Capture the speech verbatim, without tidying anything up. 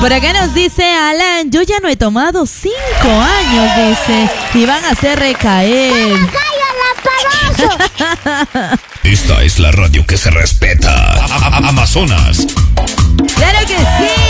Por acá nos dice Alan, yo ya no he tomado cinco años, dice, y van a hacer recaer. Esta es la radio que se respeta. A- a- Amazonas. ¡Claro que sí!